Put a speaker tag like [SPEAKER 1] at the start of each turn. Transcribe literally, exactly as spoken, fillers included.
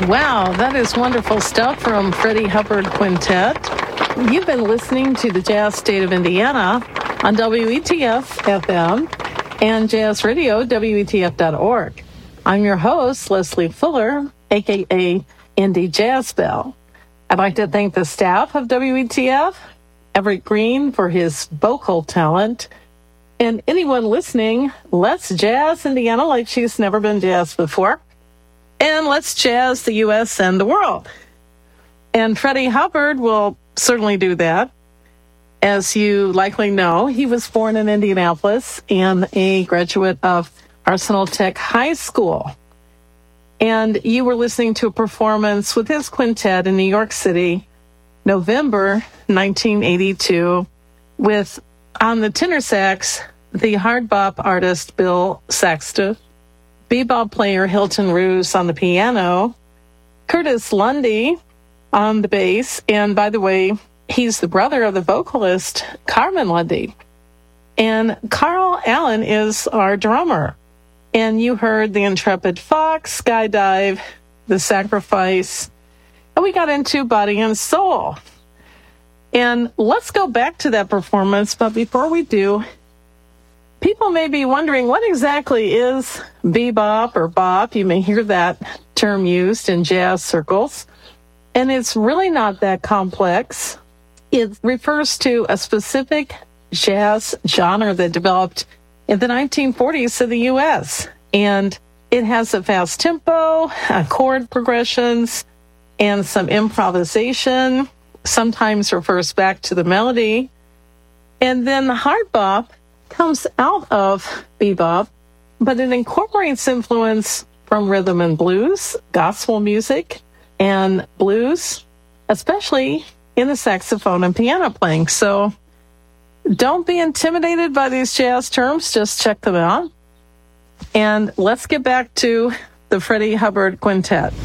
[SPEAKER 1] Wow, that is wonderful stuff from Freddie Hubbard Quintet. You've been listening to the Jazz State of Indiana on W E T F F M and Jazz Radio, W E T F dot org. I'm your host, Leslie Fuller, a k a. Indy Jazz Bell. I'd like to thank the staff of W E T F, Everett Green for his vocal talent, and anyone listening, let's jazz Indiana like she's never been jazzed before. And let's jazz the U S and the world. And Freddie Hubbard will certainly do that. As you likely know, he was born in Indianapolis and a graduate of Arsenal Tech High School. And you were listening to a performance with his quintet in New York City, November nineteen eighty-two, with, on the tenor sax, the hard bop artist Bill Saxton, bebop player Hilton Roos on the piano, Curtis Lundy on the bass, and by the way, he's the brother of the vocalist Carmen Lundy. And Carl Allen is our drummer. And you heard the Intrepid Fox, Skydive, The Sacrifice, and we got into Body and Soul. And let's go back to that performance, but before we do, people may be wondering what exactly is bebop or bop. You may hear that term used in jazz circles, and it's really not that complex. It refers to a specific jazz genre that developed in the nineteen forties in the U S, and it has a fast tempo, uh, chord progressions, and some improvisation, sometimes refers back to the melody. And then the hard bop comes out of bebop, but it incorporates influence from rhythm and blues, gospel music, and blues, especially in the saxophone and piano playing. So don't be intimidated by these jazz terms. Just check them out. And let's get back to the Freddie Hubbard Quintet.